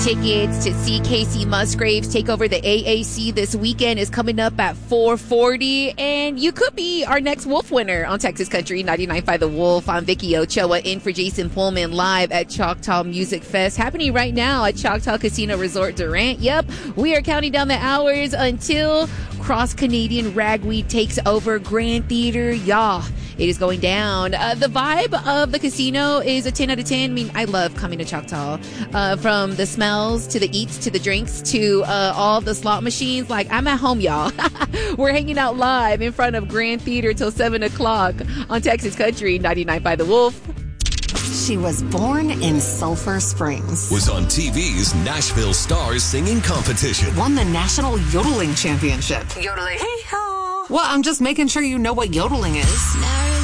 Tickets to see Casey Musgraves take over the AAC this weekend is coming up at 4:40, and you could be our next Wolf winner on Texas Country 99.5 The Wolf. I'm Vicky Ochoa in for Jason Pullman live at Choctaw Music Fest, happening right now at Choctaw Casino Resort Durant. Yep, we are counting down the hours until Cross Canadian Ragweed takes over Grand Theater. Y'all, it is going down. The vibe of the casino is a 10 out of 10. I mean, I love coming to Choctaw. From the smells to the eats to the drinks to all the slot machines. Like, I'm at home, y'all. We're hanging out live in front of Grand Theater till 7 o'clock on Texas Country 99.5 The Wolf. She was born in Sulphur Springs. Was on TV's Nashville Stars Singing Competition. Won the National Yodeling Championship. Yodeling. Hey-ho. Well, I'm just making sure you know what yodeling is.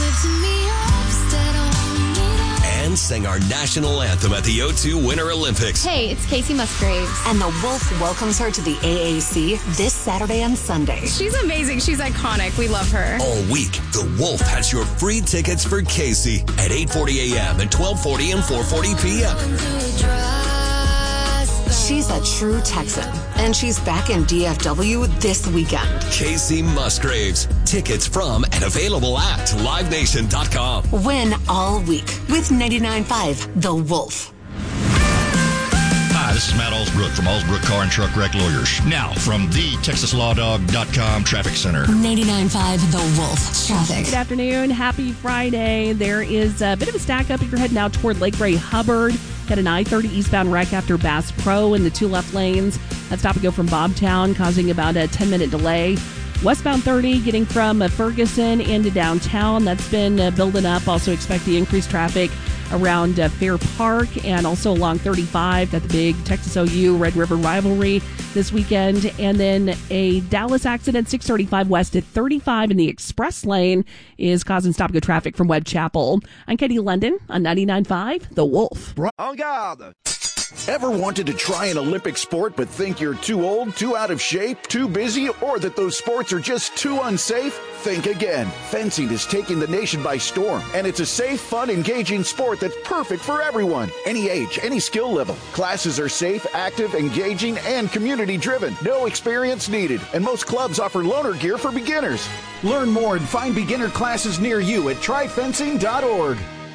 And sang our national anthem at the O2 Winter Olympics. Hey, it's Casey Musgraves. And the Wolf welcomes her to the AAC this Saturday and Sunday. She's amazing. She's iconic. We love her. All week, the Wolf has your free tickets for Casey at 8:40 a.m. and 12:40 and 4:40 p.m. She's a true Texan, and she's back in DFW this weekend. Casey Musgraves. Tickets from and available at LiveNation.com. Win all week with 99.5 The Wolf. Hi, this is Matt Allsbrook from Allsbrook Car and Truck Wreck Lawyers. Now, from the TexasLawDog.com Traffic Center. 99.5 The Wolf Traffic. Good afternoon. Happy Friday. There is a bit of a stack up if you're heading out toward Lake Ray Hubbard. Had an I-30 eastbound wreck after Bass Pro in the two left lanes. That's stop and go from Bobtown, causing about a 10-minute delay. Westbound 30 getting from Ferguson into downtown. That's been building up. Also expect the increased traffic around Fair Park and also along 35 at the big Texas OU Red River rivalry this weekend. And then a Dallas accident, 635 west at 35 in the express lane is causing stop-and-go traffic from Webb Chapel. I'm Katie London on 99.5 The Wolf. En garde! Ever wanted to try an Olympic sport but think you're too old, too out of shape, too busy, or that those sports are just too unsafe? Think again. Fencing is taking the nation by storm, and it's a safe, fun, engaging sport that's perfect for everyone. Any age, any skill level. Classes are safe, active, engaging, and community-driven. No experience needed, and most clubs offer loaner gear for beginners. Learn more and find beginner classes near you at tryfencing.org.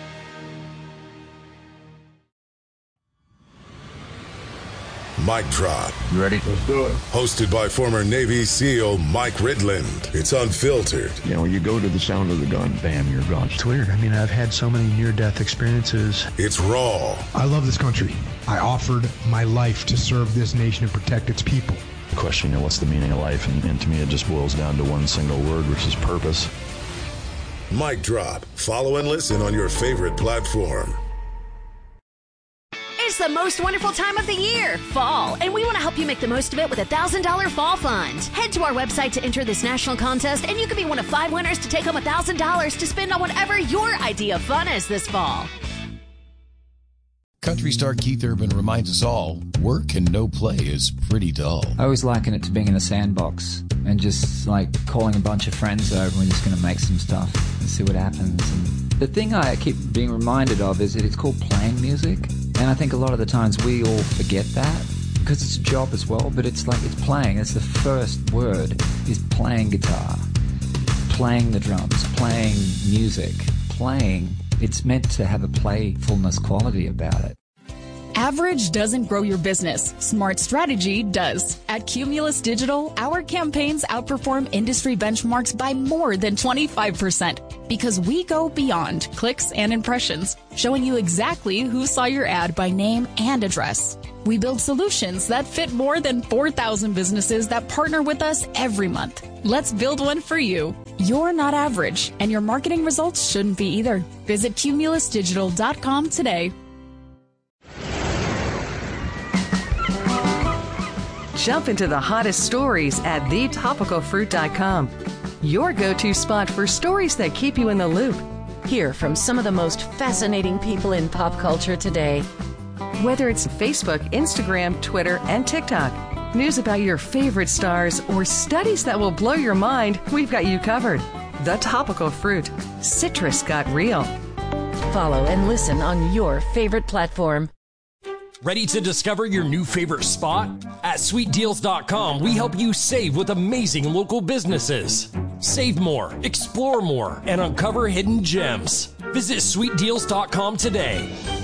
Mic Drop. You ready? Let's do it. Hosted by former Navy SEAL Mike Ridland. It's unfiltered. You know, when you go to the sound of the gun, bam, you're gone. It's weird. I mean, I've had so many near-death experiences. It's raw. I love this country. I offered my life to serve this nation and protect its people. The question, you know, what's the meaning of life? And to me, it just boils down to one single word, which is purpose. Mic Drop. Follow and listen on your favorite platform. It's the most wonderful time of the year, fall, and we want to help you make the most of it with a $1,000 fall fund. Head to our website to enter this national contest, and you could be one of 5 winners to take home $1,000 to spend on whatever your idea of fun is this fall. Country star Keith Urban reminds us all, work and no play is pretty dull. I always liken it to being in a sandbox and just like calling a bunch of friends over and we're just going to make some stuff and see what happens. And the thing I keep being reminded of is that it's called playing music. And I think a lot of the times we all forget that because it's a job as well, but it's like it's playing. It's the first word is playing guitar, playing the drums, playing music, playing. It's meant to have a playfulness quality about it. Average doesn't grow your business. Smart strategy does. At Cumulus Digital, our campaigns outperform industry benchmarks by more than 25% because we go beyond clicks and impressions, showing you exactly who saw your ad by name and address. We build solutions that fit more than 4,000 businesses that partner with us every month. Let's build one for you. You're not average, and your marketing results shouldn't be either. Visit cumulusdigital.com today. Jump into the hottest stories at thetopicalfruit.com. Your go-to spot for stories that keep you in the loop. Hear from some of the most fascinating people in pop culture today. Whether it's Facebook, Instagram, Twitter, and TikTok, news about your favorite stars, or studies that will blow your mind, we've got you covered. The Topical Fruit. Citrus got real. Follow and listen on your favorite platform. Ready to discover your new favorite spot? At sweetdeals.com, we help you save with amazing local businesses. Save more, explore more, and uncover hidden gems. Visit sweetdeals.com today.